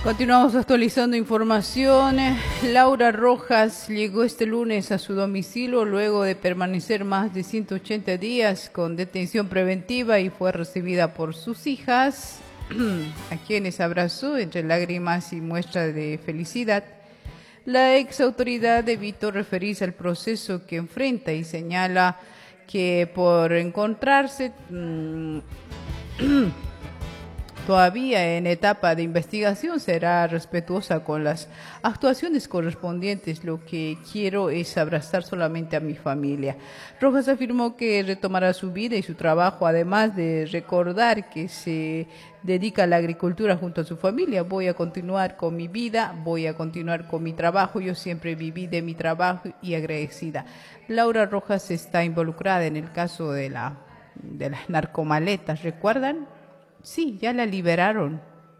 Continuamos actualizando informaciones. Laura Rojas llegó este lunes a su domicilio luego de permanecer más de 180 días con detención preventiva y fue recibida por sus hijas, a quienes abrazó entre lágrimas y muestras de felicidad. La ex autoridad evitó referirse al proceso que enfrenta y señala que por encontrarse todavía en etapa de investigación será respetuosa con las actuaciones correspondientes. Lo que quiero es abrazar solamente a mi familia. Rojas afirmó que retomará su vida y su trabajo, además de recordar que se dedica a la agricultura junto a su familia. Voy a continuar con mi vida, voy a continuar con mi trabajo. Yo siempre viví de mi trabajo y agradecida. Laura Rojas está involucrada en el caso de las narcomaletas, ¿recuerdan? Sí, ya la liberaron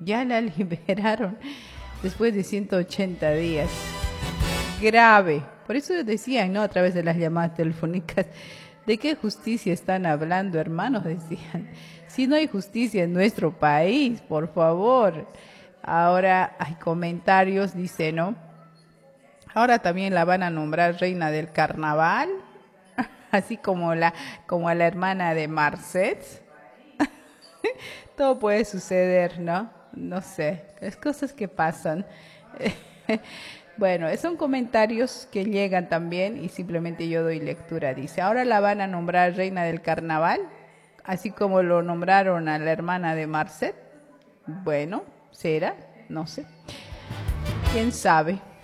después de 180 días. Grave. Por eso decían, ¿no? A través de las llamadas telefónicas, ¿de qué justicia están hablando, hermanos? Decían. Si no hay justicia en nuestro país, por favor. Ahora hay comentarios, dice, ¿no? Ahora también la van a nombrar reina del carnaval, así como a la hermana de Marcet. Todo puede suceder, ¿no? No sé, es cosas que pasan. Bueno, son comentarios que llegan también y simplemente yo doy lectura. Dice, ahora la van a nombrar reina del carnaval, así como lo nombraron a la hermana de Marcet. Bueno, ¿será? No sé. ¿Quién sabe?